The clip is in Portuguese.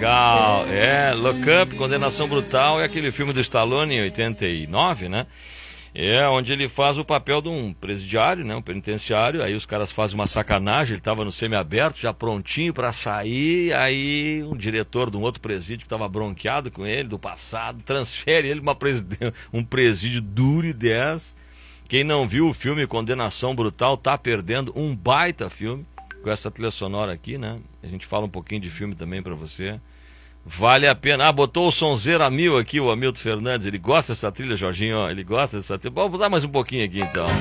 legal. Look Up, Condenação Brutal, é aquele filme do Stallone em 89, né? Onde ele faz o papel de um presidiário, né? Um penitenciário. Aí os caras fazem uma sacanagem, ele estava no semiaberto, já prontinho para sair. Aí um diretor de um outro presídio que estava bronqueado com ele, do passado, transfere ele para um presídio duro e 10. Quem não viu o filme Condenação Brutal tá perdendo um baita filme com essa trilha sonora aqui, né? A gente fala um pouquinho de filme também para você. Vale a pena. Botou o sonzeiro a mil aqui, o Hamilton Fernandes. Ele gosta dessa trilha, Jorginho? Ele gosta dessa trilha. Vamos dar mais um pouquinho aqui, então.